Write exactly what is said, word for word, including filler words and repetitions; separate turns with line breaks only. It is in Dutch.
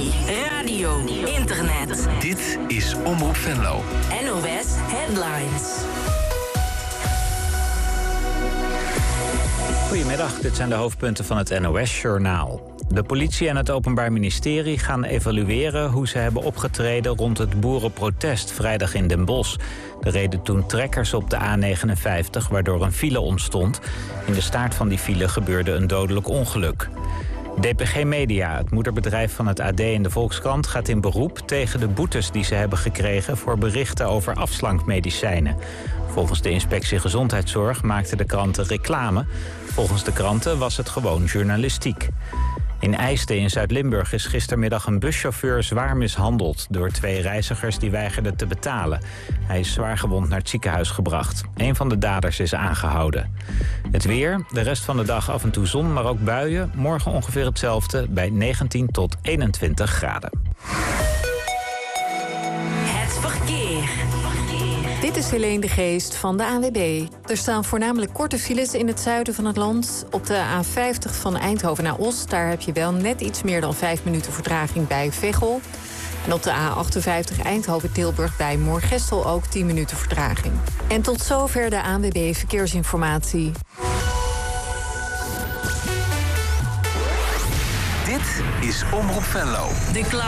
radio, internet.
Dit is Omroep Venlo.
N O S Headlines.
Goedemiddag, dit zijn de hoofdpunten van het N O S-journaal. De politie en het Openbaar Ministerie gaan evalueren hoe ze hebben opgetreden rond het boerenprotest vrijdag in Den Bosch. Er reden toen trekkers op de A negenenvijftig, waardoor een file ontstond. In de staart van die file gebeurde een dodelijk ongeluk. D P G Media, het moederbedrijf van het A D en de Volkskrant, gaat in beroep tegen de boetes die ze hebben gekregen voor berichten over afslankmedicijnen. Volgens de Inspectie Gezondheidszorg maakten de kranten reclame. Volgens de kranten was het gewoon journalistiek. In IJsden in Zuid-Limburg is gistermiddag een buschauffeur zwaar mishandeld door twee reizigers die weigerden te betalen. Hij is zwaargewond naar het ziekenhuis gebracht. Een van de daders is aangehouden. Het weer, de rest van de dag af en toe zon, maar ook buien. Morgen ongeveer hetzelfde bij negentien tot eenentwintig graden.
Het verkeer.
Dit is Helene de Geest van de A N W B. Er staan voornamelijk korte files in het zuiden van het land. Op de A vijftig van Eindhoven naar Os, daar heb je wel net iets meer dan vijf minuten vertraging bij Veghel. En op de A achtenvijftig Eindhoven-Tilburg bij Moorgestel ook tien minuten vertraging. En tot zover de A N W B Verkeersinformatie.
Dit is Omroep Venlo.
De